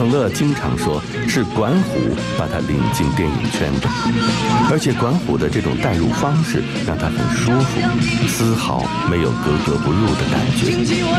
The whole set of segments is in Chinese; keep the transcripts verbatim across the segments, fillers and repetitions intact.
永乐经常说，是管虎把他领进电影圈的，而且管虎的这种带入方式让他很舒服，丝毫没有格格不入的感觉。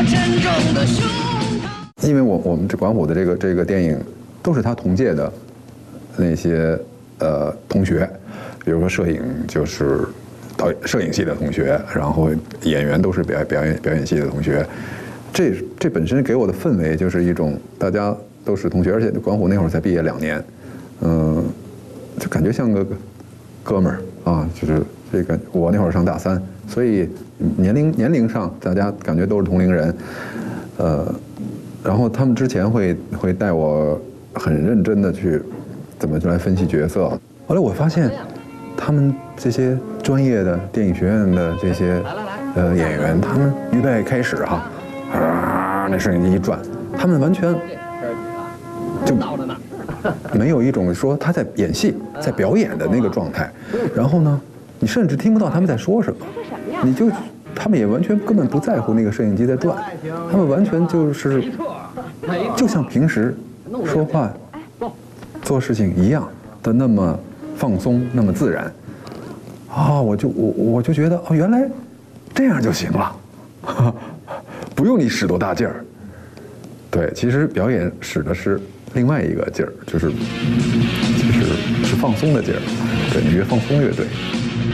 因为我我们这管虎的这个这个电影都是他同届的那些呃同学，比如说摄影就是导摄影系的同学，然后演员都是表表演表演系的同学，这这本身给我的氛围就是一种大家都是同学，而且管虎那会儿才毕业两年，嗯，就感觉像个哥们儿啊，就是这个我那会儿上大三，所以年龄年龄上大家感觉都是同龄人，呃。然后他们之前会会带我很认真的去怎么来分析角色。后来我发现，他们这些专业的电影学院的这些呃演员，他们预备开始哈，啊，那摄影机一转，他们完全就没有一种说他在演戏、在表演的那个状态。然后呢，你甚至听不到他们在说什么，你就。他们也完全根本不在乎那个摄影机在转，他们完全就是就像平时说话、做事情一样的那么放松，那么自然。啊，我就我我就觉得哦，原来这样就行了，不用你使多大劲儿。对，其实表演使的是另外一个劲儿，就是其实是放松的劲儿。对，你越放松越对。